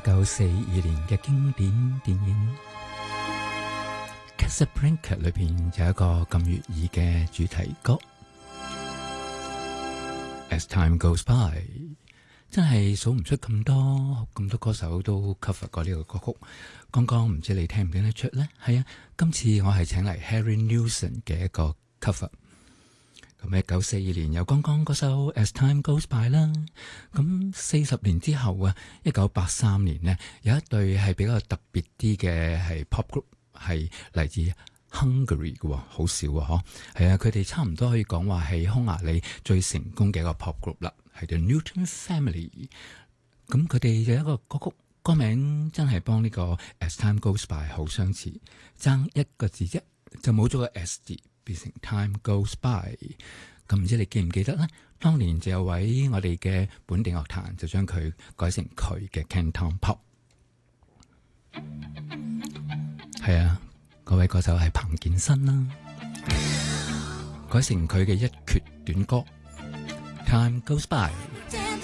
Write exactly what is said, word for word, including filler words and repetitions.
九四二年嘅經典電影《Casablanca》裏邊有一個咁悅耳嘅主題歌《As Time Goes By》，真係數唔出咁多咁多歌手都 cover 過呢個歌曲。剛剛唔知你聽唔聽得出呢？係啊，今次我係請嚟 Harry Nilsson 嘅一個 cover。咁一九四二年有剛剛嗰首《As Time Goes By》啦，咁四十年之後啊，一九八三年呢，有一隊係比較特別啲嘅係 pop group，係嚟自 Hungary 嘅，好少啊，嗬，係啊，佢哋差唔多可以講話係匈牙利最成功嘅一個 pop group 啦，係 The Newton Family。咁佢哋有一個歌曲歌名真係幫呢個《As Time Goes By》好相似，爭一個字啫，就冇咗個 S 字。變成 Time Goes By， 咁唔知你記唔記得呢？當年就有位我哋嘅本地樂壇就將佢改成佢嘅 Canton Pop。係啊，嗰位歌手係彭健新啦，改成佢嘅一闕短歌 Time Goes By。